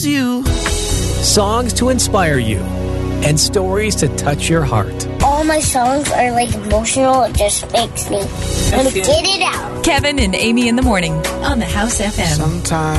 You. Songs to inspire you and stories to touch your heart. All my songs are like emotional. It just makes me want to get it out. Kevin and Amy in the morning on the House FM. Sometimes